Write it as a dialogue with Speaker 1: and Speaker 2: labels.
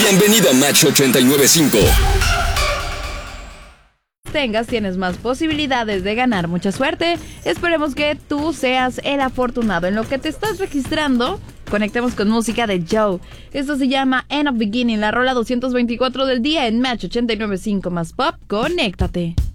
Speaker 1: Bienvenido a Match 89.5.
Speaker 2: Tienes más posibilidades de ganar mucha suerte. Esperemos que tú seas el afortunado. En lo que te estás registrando, conectemos con música de Joe. Esto se llama End of Beginning, la rola 224 del día en Match 89.5 más Pop. Conéctate.